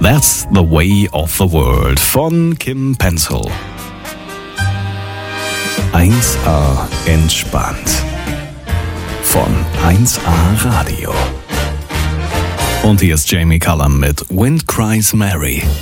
That's the Way of the World von Kim Pencil. 1A entspannt von 1A Radio. Und hier ist Jamie Cullum mit Wind Cries Mary.